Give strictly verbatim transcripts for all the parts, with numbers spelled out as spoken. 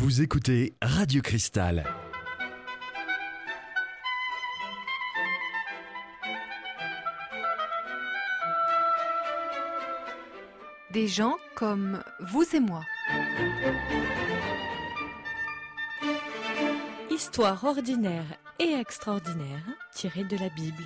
Vous écoutez Radio Cristal. Des gens comme vous et moi. Histoire ordinaire et extraordinaire tirée de la Bible.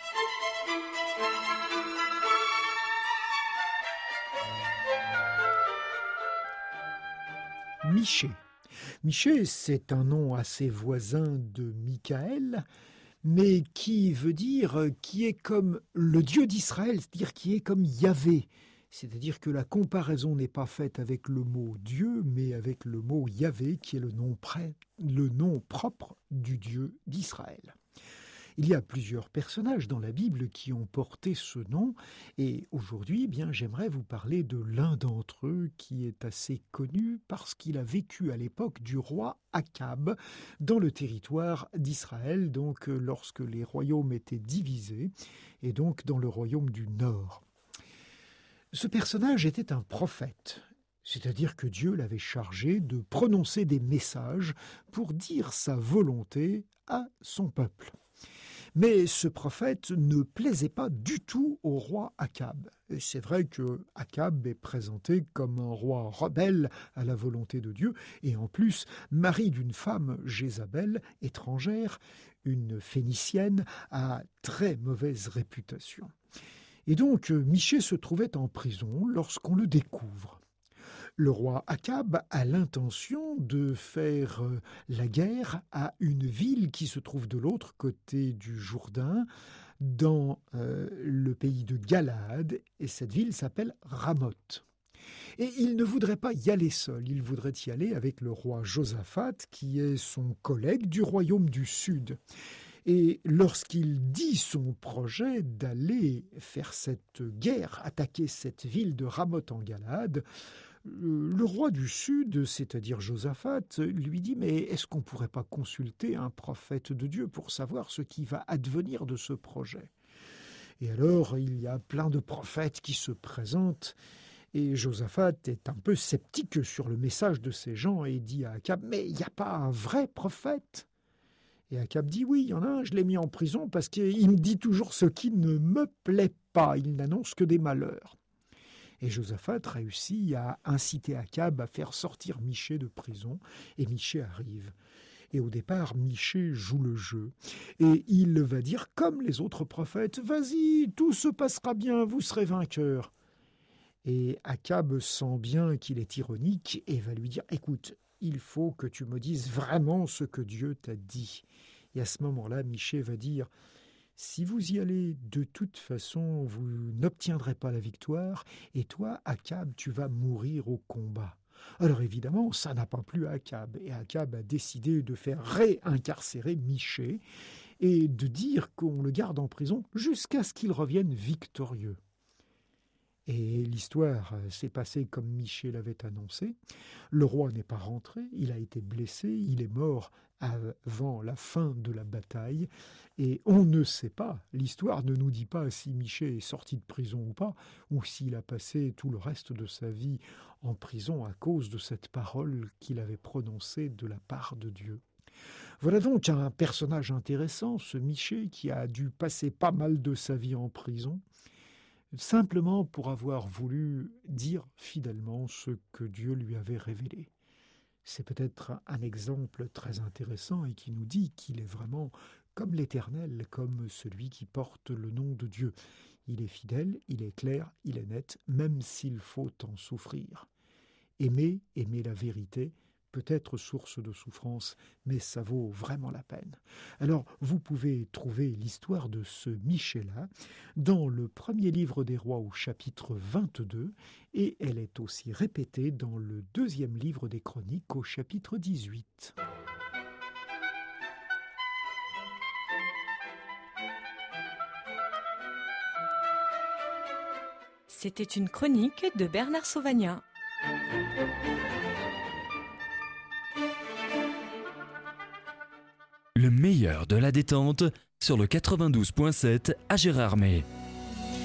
Michée. Michée, c'est un nom assez voisin de Michaël, mais qui veut dire qui est comme le Dieu d'Israël, c'est-à-dire qui est comme Yahvé. C'est-à-dire que la comparaison n'est pas faite avec le mot Dieu, mais avec le mot Yahvé, qui est le nom, près, le nom propre du Dieu d'Israël. Il y a plusieurs personnages dans la Bible qui ont porté ce nom, et aujourd'hui, eh bien, j'aimerais vous parler de l'un d'entre eux qui est assez connu parce qu'il a vécu à l'époque du roi Akab dans le territoire d'Israël, donc lorsque les royaumes étaient divisés, et donc dans le royaume du Nord. Ce personnage était un prophète, c'est-à-dire que Dieu l'avait chargé de prononcer des messages pour dire sa volonté à son peuple. Mais ce prophète ne plaisait pas du tout au roi Akab. Et c'est vrai que Akab est présenté comme un roi rebelle à la volonté de Dieu, et en plus, mari d'une femme Jézabel, étrangère, une phénicienne, à très mauvaise réputation. Et donc, Michée se trouvait en prison lorsqu'on le découvre. Le roi Akab a l'intention de faire la guerre à une ville qui se trouve de l'autre côté du Jourdain, dans euh, le pays de Galaad, et cette ville s'appelle Ramoth. Et il ne voudrait pas y aller seul, il voudrait y aller avec le roi Josaphat, qui est son collègue du royaume du Sud. Et lorsqu'il dit son projet d'aller faire cette guerre, attaquer cette ville de Ramoth en Galaad, le roi du Sud, c'est-à-dire Josaphat, lui dit « Mais est-ce qu'on ne pourrait pas consulter un prophète de Dieu pour savoir ce qui va advenir de ce projet ?» Et alors, il y a plein de prophètes qui se présentent, et Josaphat est un peu sceptique sur le message de ces gens et dit à Akab « Mais il n'y a pas un vrai prophète ?» Et Akab dit « Oui, il y en a un, je l'ai mis en prison parce qu'il me dit toujours ce qui ne me plaît pas, il n'annonce que des malheurs. » Et Josaphat réussit à inciter Akab à faire sortir Michée de prison, et Michée arrive. Et au départ, Michée joue le jeu, et il va dire comme les autres prophètes « Vas-y, tout se passera bien, vous serez vainqueur. » Et Akab sent bien qu'il est ironique et va lui dire « Écoute, il faut que tu me dises vraiment ce que Dieu t'a dit. » Et à ce moment-là, Michée va dire « Si vous y allez, de toute façon, vous n'obtiendrez pas la victoire, et toi, Akab, tu vas mourir au combat. » Alors évidemment, ça n'a pas plu à Akab, et Akab a décidé de faire réincarcérer Michée et de dire qu'on le garde en prison jusqu'à ce qu'il revienne victorieux. Et l'histoire s'est passée comme Michée l'avait annoncé. Le roi n'est pas rentré, il a été blessé, il est mort avant la fin de la bataille. Et on ne sait pas, l'histoire ne nous dit pas si Michée est sorti de prison ou pas, ou s'il a passé tout le reste de sa vie en prison à cause de cette parole qu'il avait prononcée de la part de Dieu. Voilà donc un personnage intéressant, ce Michée, qui a dû passer pas mal de sa vie en prison, simplement pour avoir voulu dire fidèlement ce que Dieu lui avait révélé. C'est peut-être un exemple très intéressant et qui nous dit qu'il est vraiment comme l'Éternel, comme celui qui porte le nom de Dieu. Il est fidèle, il est clair, il est net, même s'il faut en souffrir. Aimer, aimer la vérité, peut être source de souffrance, mais ça vaut vraiment la peine. Alors, vous pouvez trouver l'histoire de ce Michée-là dans le premier livre des rois au chapitre vingt-deux, et elle est aussi répétée dans le deuxième livre des chroniques au chapitre dix-huit. C'était une chronique de Bernard Sauvagnat. Le meilleur de la détente sur le quatre-vingt-douze point sept à Gérardmer.